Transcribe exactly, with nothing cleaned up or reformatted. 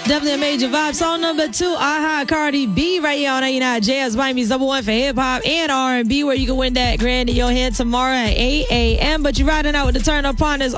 Definitely a major vibe. Song number two, Aha, Cardi B, right here on ninety-nine Jazz. Miami's number one for hip hop and R and B, where you can win that grand in your hand tomorrow at eight a.m. But you're riding out with the Turn Up Partners